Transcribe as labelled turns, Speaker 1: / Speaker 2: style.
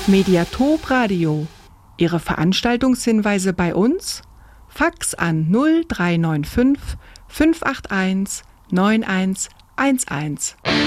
Speaker 1: Mediatop Radio. Ihre Veranstaltungshinweise bei uns? Fax an 0395 581 9111.